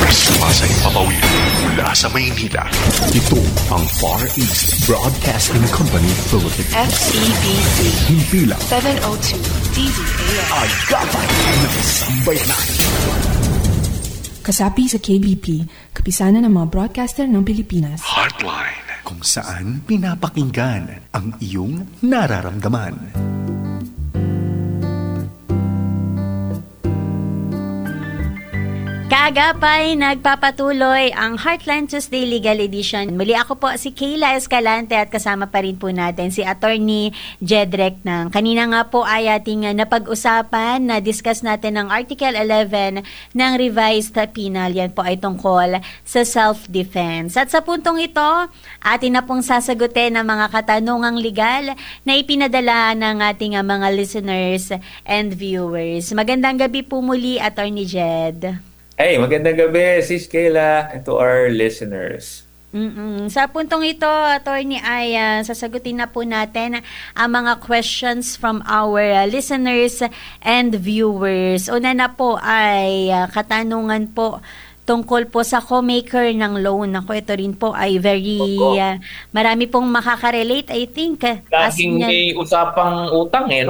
Sumasay papawid mula sa Maynila. Ito ang Far East Broadcasting Company Philippines. FEBC Himpilang 702 DZAM. Agapay ng sambayanan. Kasapi sa KBP, kapisanan ng mga broadcaster ng Pilipinas. Heartline, kung saan pinapakinggan ang iyong nararamdaman. Kaagapay, nagpapatuloy ang Heartland Tuesday Legal Edition. Muli ako po si Kayla Escalante at kasama pa rin po natin si Attorney Jedrek Nang. Kanina nga po ay ating napag-usapan, na-discuss natin ang Article 11 ng Revised Penal. Yan po ay tungkol sa self-defense. At sa puntong ito, atin na pong sasagutin ang mga katanungang legal na ipinadala ng ating mga listeners and viewers. Magandang gabi po muli, Attorney Jed. Hey, magandang gabi, Sis Kayla, and to our listeners. Sa puntong ito, Attorney, ay sasagutin na po natin ang mga questions from our listeners and viewers. Una na po ay katanungan po tungkol po sa co-maker ng loan. Ako, ito rin po ay very, marami pong makaka-relate, I think. Laging may usapang utang no?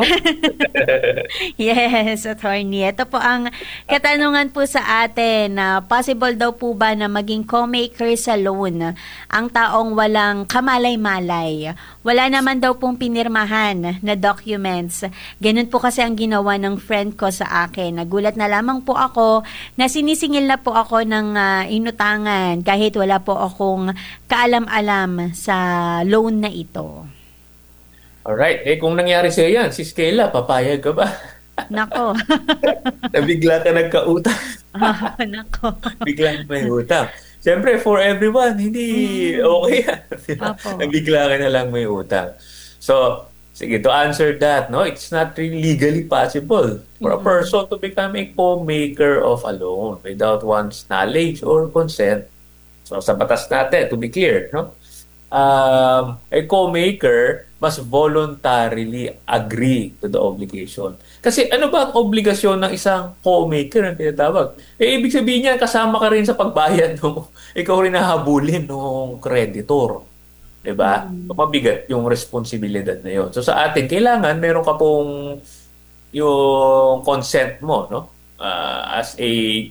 Yes, Attorney. Ito po ang katanungan po sa atin. Possible daw po ba na maging co-maker sa loan ang taong walang kamalay-malay? Wala naman daw pong pinirmahan na documents. Ganun po kasi ang ginawa ng friend ko sa akin. Nagulat na lamang po ako na sinisingil na po ako ng inutangan kahit wala po akong kaalam-alam sa loan na ito. Alright, kung nangyari sa'yo yan, Sis Kayla, papayag ka ba? Nako. Nabigla ka nagkautang. Nako. Biglang may utang. Siyempre, for everyone, hindi okay yan. Nabigla ka na lang may utang. So, sige, to answer that, no, it's not really legally possible for a person to become a co-maker of a loan without one's knowledge or consent. So, sa batas natin, to be clear, no, a co-maker must voluntarily agree to the obligation. Kasi ano ba ang obligasyon ng isang co-maker ang tinatawag? Ibig sabihin niya, kasama ka rin sa pagbayad nung ikaw rin nahabulin ng creditor. Diba? Mabigat yung responsibilidad na yun. So sa atin, kailangan meron ka pong yung consent mo, no? As a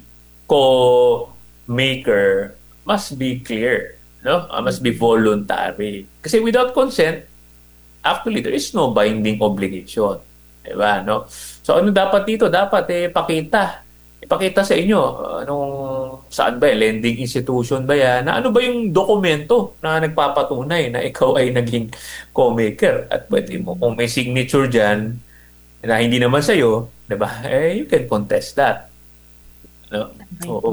co-maker, must be clear, no? Must be voluntary. Kasi without consent, actually, there is no binding obligation. Diba? No? So ano dapat dito? Dapat ipakita sa inyo saan ba lending institution ba yan, na ano ba yung dokumento na nagpapatunay na ikaw ay naging co-maker, at pwede mo kung may signature dyan na hindi naman sa'yo, diba? You can contest that. No? Okay. Oo.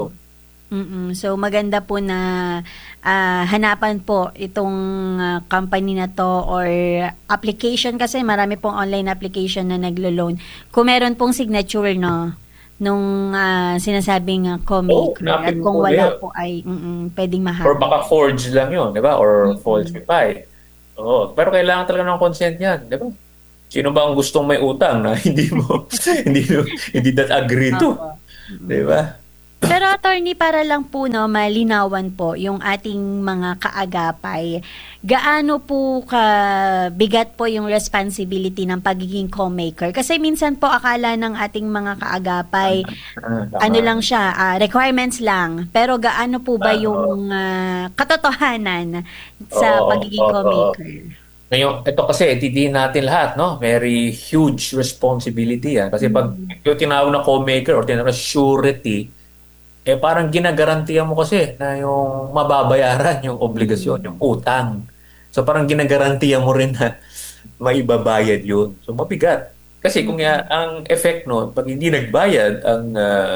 So maganda po na hanapan po itong company na to or application, kasi marami pong online application na naglo-loan. Kung meron pong signature, no, nung sinasabing co-maker, at kung wala po ay pwedeng mahal. Or baka forge lang yun, di ba? Or falsify. Oo. Pero kailangan talaga ng consent yan, di ba? Sino ba ang gustong may utang na hindi mo hindi that agree to? Di ba? Pero Attorney, para lang po malinawan po yung ating mga kaagapay, gaano po kabigat po yung responsibility ng pagiging co-maker? Kasi minsan po akala ng ating mga kaagapay, ano lang siya, requirements lang. Pero gaano po ba yung katotohanan sa pagiging co-maker? Ngayon, ito kasi, titiin natin lahat, no? Very huge responsibility yan. Kasi pag yung tinawag na co-maker or tinawag na surety, parang ginagarantiya mo kasi na yung mababayaran yung obligasyon, yung utang. So parang ginagarantiya mo rin na maibabayad yun. So mabigat. Kasi kung ang effect no, pag hindi nagbayad ang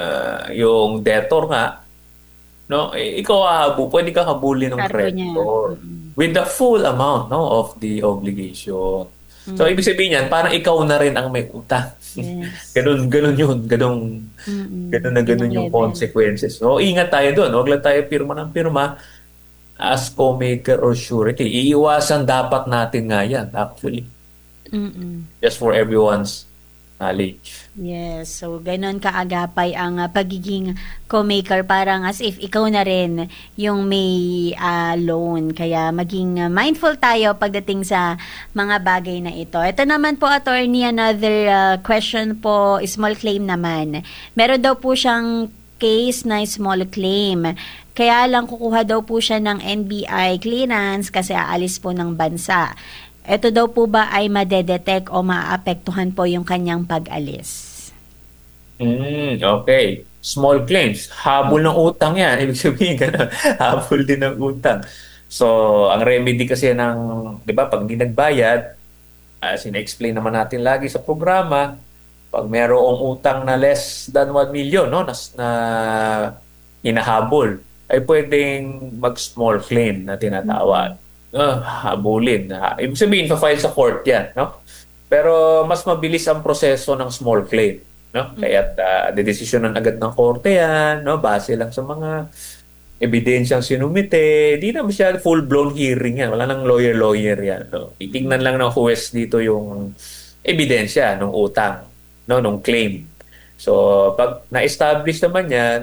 yung debtor nga, no, ikaw pwede ka habulin ng creditor with the full amount, no, of the obligation. So ibig sabihin yan, parang ikaw na rin ang may utang. Yes. Ganun yun. Ganun yung consequences. So, ingat tayo doon. Huwag lang tayo pirma ng pirma as co-maker or surety. Iiwasan dapat natin nga yan, actually. Just for everyone's knowledge. Yes, so gano'n kaagapay ang pagiging co-maker, parang as if ikaw na rin yung may loan. Kaya maging mindful tayo pagdating sa mga bagay na ito. Ito naman po, attorney, another question po, small claim naman. Meron daw po siyang case na small claim. Kaya lang kukuha daw po siya ng NBI clearance kasi aalis po ng bansa. Ito daw po ba ay madedetect o maapektuhan po yung kanyang pag-alis? Okay. Small claims. Habol ng utang yan. Ibig sabihin ka habol din ng utang. So, ang remedy kasi ng, di ba, pag hindi nagbayad, sina-explain naman natin lagi sa programa, pag merong utang na less than 1 million, no, na hinahabol, ay pwedeng mag-small claim na tinatawag. Habulin. Ibig sabihin, pa-file sa court yan. No? Pero mas mabilis ang proseso ng small claim. No? Kaya dedesisyonan agad ng korte yan, no? Base lang sa mga ebidensyang sinumite. Di na masyadong full-blown hearing yan. Wala nang lawyer-lawyer yan. No? Titingnan lang ng huwes dito yung ebidensya ng utang, no? Nung claim. So, pag na-establish naman yan,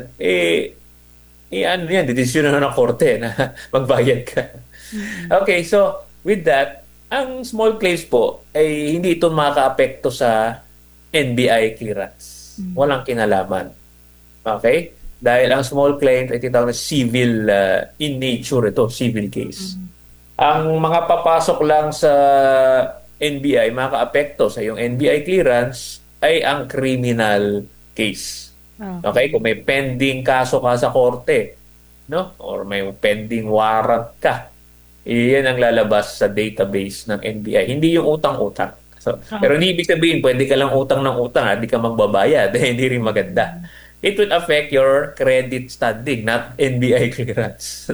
ano yan, dedesisyonan ng korte na magbayad ka. Okay, so with that, ang small claims po ay hindi ito makaka-apekto sa NBI clearance. Walang kinalaman. Okay? Dahil ang small claims ay tinatawag na civil in nature ito, civil case. Ang mga papasok lang sa NBI, makaka-apekto sa yung NBI clearance ay ang criminal case. Okay? Kung may pending kaso ka sa korte, no? Or may pending warrant ka, iyan ang lalabas sa database ng NBI. Hindi yung utang-utang. So, pero hindi ibig sabihin, pwede ka lang utang ng utang at hindi ka magbabayad. Hindi rin maganda. It would affect your credit standing, not NBI clearance.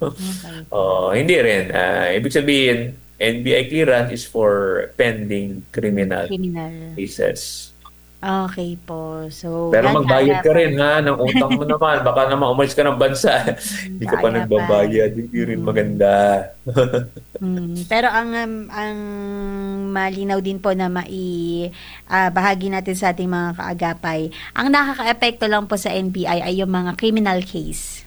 Hindi rin. Ibig sabihin, NBI clearance is for pending criminal cases. Okay po. So, pero magbayad ka rin ng utang mo naman. Baka naman umalis ka ng bansa. Hindi ka pa nagbabayad. Hindi rin maganda. Pero ang malinaw din po na bahagi natin sa ating mga kaagapay, ang nakaka-epekto lang po sa NBI ay yung mga criminal case.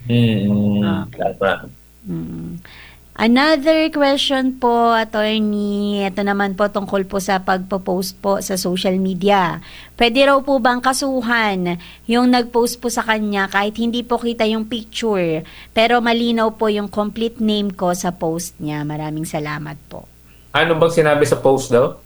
Tama. Another question po, attorney. Ito naman po tungkol po sa pagpo-post po sa social media. Pwede raw po bang kasuhan yung nag-post po sa kanya kahit hindi po kita yung picture, pero malinaw po yung complete name ko sa post niya? Maraming salamat po. Ano bang sinabi sa post daw?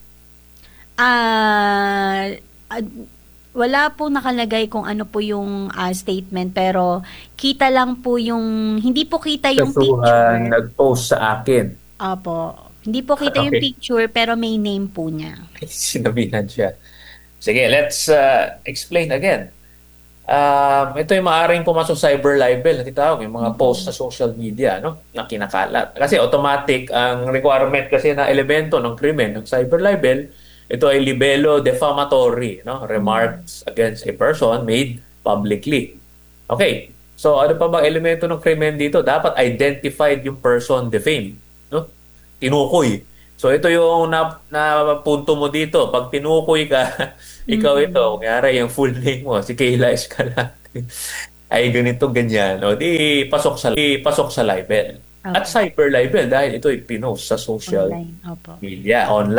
Wala po nakalagay kung ano po yung statement, pero kita lang po yung, hindi po kita yung picture. Nag-post sa akin. Opo. Hindi po kita yung picture, pero may name po niya. Sinabihan siya. Sige, let's explain again. Ito yung maaaring pumasok cyber libel na titawag, yung mga post sa social media, no, na kinakalat. Kasi automatic ang requirement kasi na elemento ng krimen, ng cyber libel, ito ay libelo defamatory, no? Remarks against a person made publicly. Okay. So, ano pa bang elemento ng krimen dito? Dapat identified yung person defamed, no? Tinukoy. So, ito yung na punto mo dito. Pag tinukoy ka, ikaw ito, kunyari yung full name mo, si Kayla Escalante, ay ganito, ganyan. O, di pasok sa libel. Okay. At cyber libel dahil ito ay pinost sa social media, online.